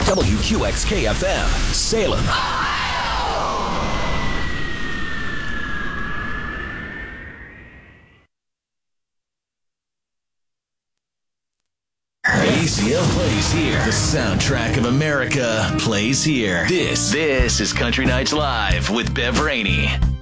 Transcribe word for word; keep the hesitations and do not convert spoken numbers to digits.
W Q X K F M, Salem. A C L plays here. The soundtrack of America plays here. This, this is Country Nights Live with Bev Rainey.